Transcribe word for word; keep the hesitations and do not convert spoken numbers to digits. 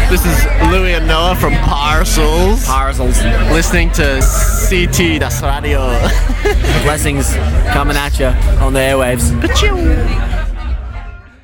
This is Louis and Noah from Parcels. Parcels. Listening to C T Das Radio. Blessings coming at you on the airwaves. Achoo.